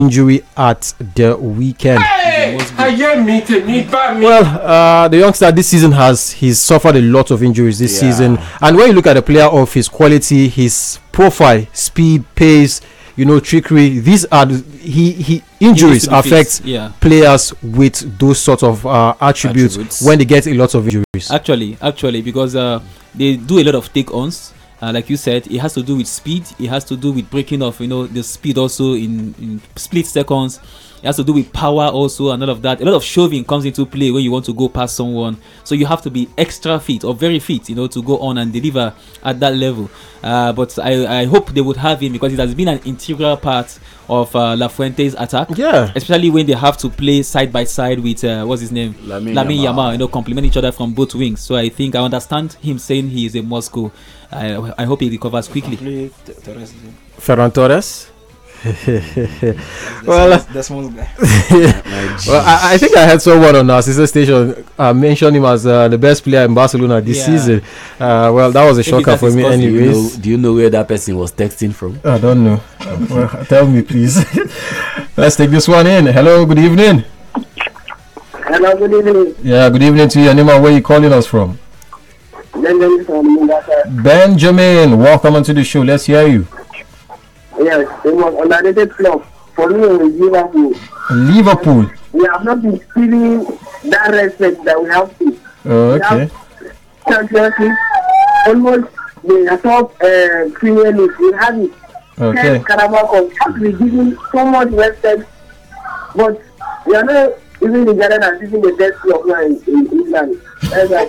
injury at the weekend. Well, the youngster this season he's suffered a lot of injuries this season, and when you look at a player of his quality, his profile, speed, pace, trickery, these are he injuries affect players with those sort of attributes when they get a lot of injuries. Actually, because they do a lot of take-ons. Like you said, it has to do with speed. It has to do with breaking off, the speed also in split seconds. It has to do with power also and all of that. A lot of shoving comes into play when you want to go past someone. So you have to be extra fit or very fit, to go on and deliver at that level. But I hope they would have him because it has been an integral part of La Fuente's attack. Yeah. Especially when they have to play side by side with what's his name? Lamine Yamal. Complement each other from both wings. So I think I understand him saying he is a Moscow. I hope he recovers quickly. Ferran Torres. That's one guy. Well, I think I had someone on our sister station mention him as the best player in Barcelona this season. Well, that was a shocker for me anyways. Do you know where that person was texting from? I don't know. Well, tell me please. Let's take this one in. Hello, good evening. Hello, good evening. Yeah, good evening to you. Your name and where you calling us from? Benjamin from Mungasa. Benjamin, welcome onto the show. Let's hear you. Yes, it was underrated club. For me, it was Liverpool. Liverpool. We have not been feeling that respect that we have to. Oh, okay. Champions League, almost the top Premier League. We have it. Okay. Carabao Cup. We giving so much respect, but we are not even regarded as even the best club in England.